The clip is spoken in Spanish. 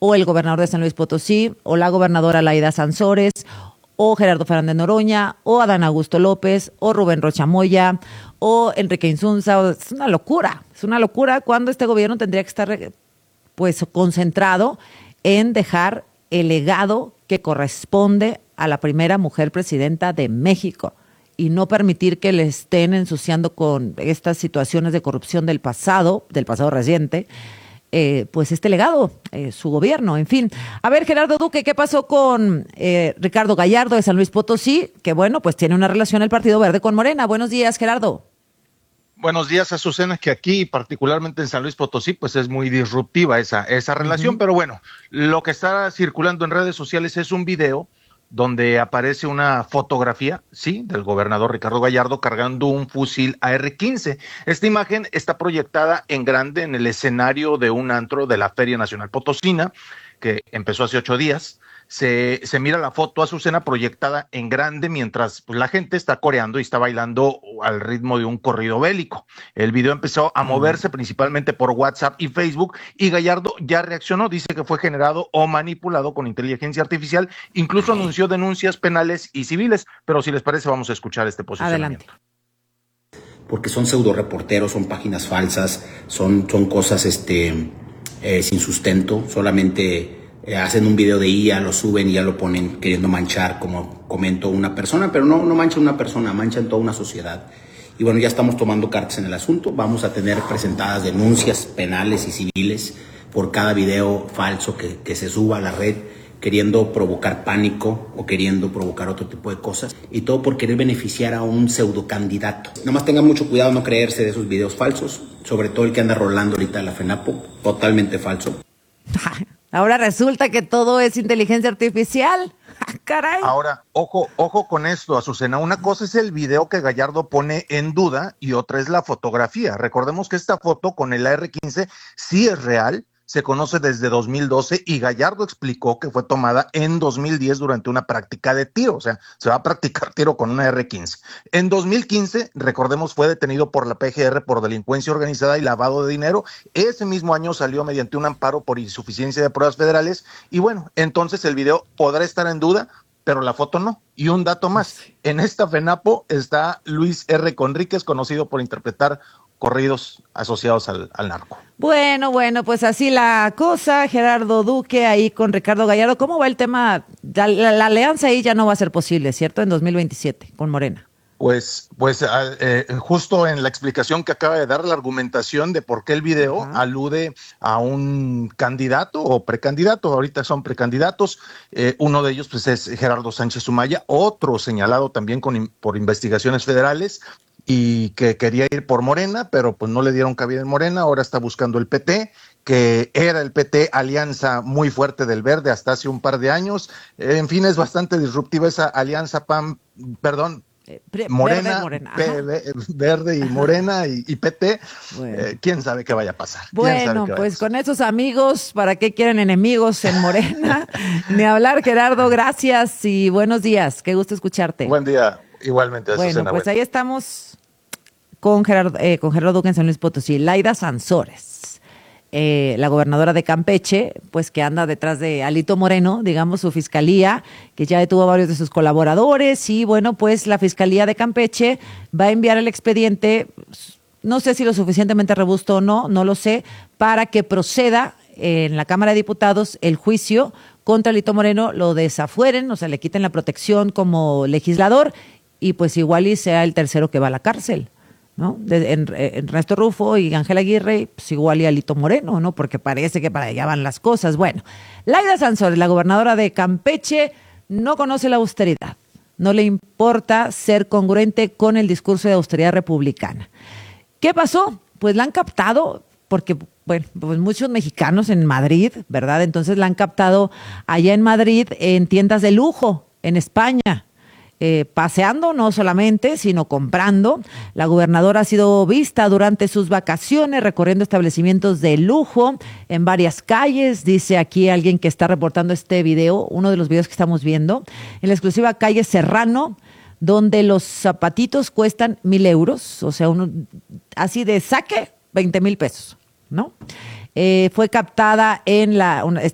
o el gobernador de San Luis Potosí, o la gobernadora Laida Sansores, o Gerardo Fernández Noroña, o Adán Augusto López, o Rubén Rocha Moya, o Enrique Insunza. Es una locura cuando este gobierno tendría que estar pues concentrado en dejar el legado que corresponde a la primera mujer presidenta de México y no permitir que le estén ensuciando con estas situaciones de corrupción del pasado reciente, pues este legado, su gobierno, en fin. A ver, Gerardo Duque, ¿qué pasó con Ricardo Gallardo de San Luis Potosí? Que bueno, pues tiene una relación el Partido Verde con Morena. Buenos días, Gerardo. Buenos días, Azucena, que aquí, particularmente en San Luis Potosí, pues es muy disruptiva esa relación, pero bueno, lo que está circulando en redes sociales es un video donde aparece una fotografía, sí, del gobernador Ricardo Gallardo cargando un fusil AR-15. Esta imagen está proyectada en grande en el escenario de un antro de la Feria Nacional Potosina, que empezó hace 8 días. Se mira la foto, Azucena, proyectada en grande mientras pues, la gente está coreando y está bailando al ritmo de un corrido bélico. El video empezó a moverse principalmente por WhatsApp y Facebook y Gallardo ya reaccionó, dice que fue generado o manipulado con inteligencia artificial, incluso anunció denuncias penales y civiles, pero si les parece vamos a escuchar este posicionamiento. Adelante. Porque son pseudo reporteros, son páginas falsas, son cosas sin sustento, solamente hacen un video de IA, lo suben y ya lo ponen queriendo manchar, como comento, una persona, pero no manchan una persona, manchan toda una sociedad. Y bueno, ya estamos tomando cartas en el asunto, vamos a tener presentadas denuncias penales y civiles por cada video falso que se suba a la red, queriendo provocar pánico o queriendo provocar otro tipo de cosas, y todo por querer beneficiar a un pseudo candidato. Nada más tengan mucho cuidado no creerse de esos videos falsos, sobre todo el que anda rolando ahorita en la FENAPO, totalmente falso. Ahora resulta que todo es inteligencia artificial. ¡Caray! Ahora, ojo con esto, Azucena. Una cosa es el video que Gallardo pone en duda y otra es la fotografía. Recordemos que esta foto con el AR-15 sí es real, se conoce desde 2012 y Gallardo explicó que fue tomada en 2010 durante una práctica de tiro, o sea, se va a practicar tiro con una AR-15. En 2015, recordemos, fue detenido por la PGR por delincuencia organizada y lavado de dinero. Ese mismo año salió mediante un amparo por insuficiencia de pruebas federales y bueno, entonces el video podrá estar en duda, pero la foto no. Y un dato más, en esta FENAPO está Luis R. Conríquez, conocido por interpretar corridos asociados al narco. Bueno, pues así la cosa, Gerardo Duque ahí con Ricardo Gallardo. ¿Cómo va el tema? La alianza ahí ya no va a ser posible, ¿cierto? En 2027 con Morena. Pues justo en la explicación que acaba de dar, la argumentación de por qué el video alude a un candidato o precandidato, ahorita son precandidatos, uno de ellos pues es Gerardo Sánchez Sumaya, otro señalado también por investigaciones federales y que quería ir por Morena, pero pues no le dieron cabida en Morena, ahora está buscando el PT, que era el PT alianza muy fuerte del Verde hasta hace un par de años, en fin, es bastante disruptiva esa alianza Morena, Verde y Morena y PT, bueno. ¿Quién sabe qué vaya a pasar? Bueno, pues con esos amigos, ¿para qué quieren enemigos en Morena? Ni hablar, Gerardo, gracias y buenos días, qué gusto escucharte. Buen día, igualmente. Bueno, pues ahí estamos con Gerardo Duque en San Luis Potosí. Laida Sansores, la gobernadora de Campeche, pues que anda detrás de Alito Moreno, digamos, su fiscalía, que ya detuvo a varios de sus colaboradores y bueno, pues la fiscalía de Campeche va a enviar el expediente, no sé si lo suficientemente robusto o no lo sé, para que proceda en la Cámara de Diputados el juicio contra Alito Moreno, lo desafueren, o sea, le quiten la protección como legislador y pues igual y sea el tercero que va a la cárcel, ¿no? Ernesto Rufo y Ángel Aguirre, pues igual y Alito Moreno, ¿no? Porque parece que para allá van las cosas. Bueno, Laida Sansores, la gobernadora de Campeche, no conoce la austeridad. No le importa ser congruente con el discurso de austeridad republicana. ¿Qué pasó? Pues la han captado porque, bueno, pues muchos mexicanos en Madrid, ¿verdad? Entonces la han captado allá en Madrid en tiendas de lujo, en España. Paseando, no solamente, sino comprando. La gobernadora ha sido vista durante sus vacaciones recorriendo establecimientos de lujo en varias calles. Dice aquí alguien que está reportando este video, uno de los videos que estamos viendo, en la exclusiva calle Serrano, donde los zapatitos cuestan 1,000 euros, o sea, así de saque, 20,000 pesos, ¿no? Fue captada en